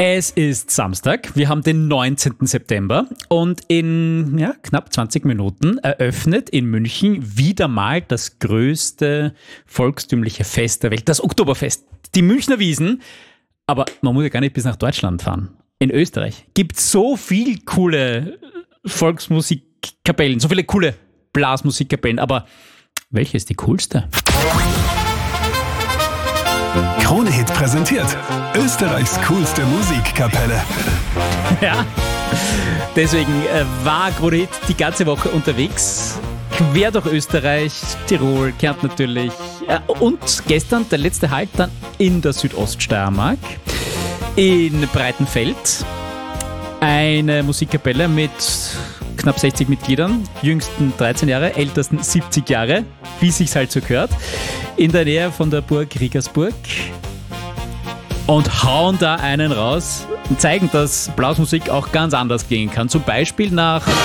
Es ist Samstag, wir haben den 19. September und in knapp 20 Minuten eröffnet in München wieder mal das größte volkstümliche Fest der Welt, das Oktoberfest, die Münchner Wiesn. Aber man muss ja gar nicht bis nach Deutschland fahren. In Österreich gibt es so viele coole Volksmusikkapellen, so viele coole Blasmusikkapellen, aber welche ist die coolste? Krone-Hit präsentiert Österreichs coolste Musikkapelle. Ja, deswegen war Krone-Hit die ganze Woche unterwegs. Quer durch Österreich, Tirol, Kärnten natürlich. Und gestern der letzte Halt dann in der Südoststeiermark, in Breitenfeld. Eine Musikkapelle mit knapp 60 Mitgliedern, jüngsten 13 Jahre, ältesten 70 Jahre, wie sich's halt so gehört, in der Nähe von der Burg Riegersburg und hauen da einen raus und zeigen, dass Blasmusik auch ganz anders gehen kann. Zum Beispiel nach